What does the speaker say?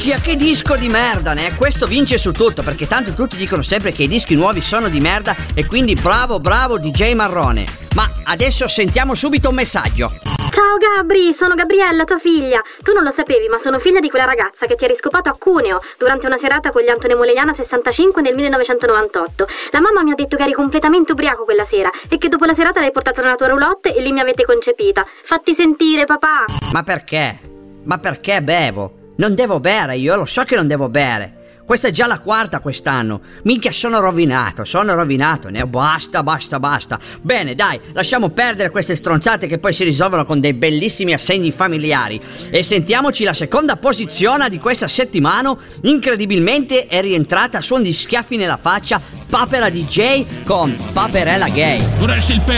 Minchia, che disco di merda, ne? Questo vince su tutto, perché tanto tutti dicono sempre che i dischi nuovi sono di merda e quindi bravo DJ Marrone. Ma adesso sentiamo subito un messaggio. Ciao Gabri, sono Gabriella, tua figlia. Tu non lo sapevi, ma sono figlia di quella ragazza che ti ha riscopato a Cuneo durante una serata con gli Antone Molegnano 65 nel 1998. La mamma mi ha detto che eri completamente ubriaco quella sera e che dopo la serata l'hai portato nella tua roulotte e lì mi avete concepita. Fatti sentire, papà. Ma perché? Ma perché bevo? Non devo bere, io lo so che non devo bere. Questa è già la quarta quest'anno. Minchia, sono rovinato, ne basta. Bene, dai, lasciamo perdere queste stronzate che poi si risolvono con dei bellissimi assegni familiari. E sentiamoci la seconda posizione di questa settimana. Incredibilmente è rientrata a suon di schiaffi nella faccia Papera DJ con Paperella Gay.